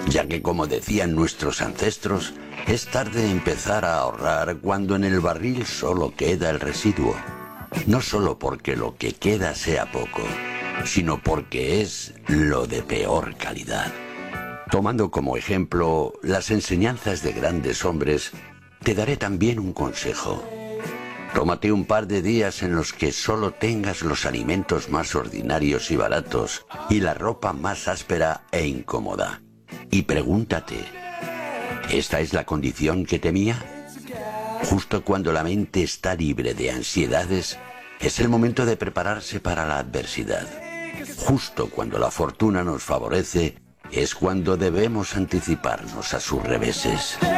ya que, como decían nuestros ancestros, es tarde empezar a ahorrar cuando en el barril solo queda el residuo. No solo porque lo que queda sea poco, sino porque es lo de peor calidad. Tomando como ejemplo las enseñanzas de grandes hombres, te daré también un consejo. Tómate un par de días en los que solo tengas los alimentos más ordinarios y baratos y la ropa más áspera e incómoda. Y pregúntate, ¿esta es la condición que temía? Justo cuando la mente está libre de ansiedades, es el momento de prepararse para la adversidad. Justo cuando la fortuna nos favorece, es cuando debemos anticiparnos a sus reveses.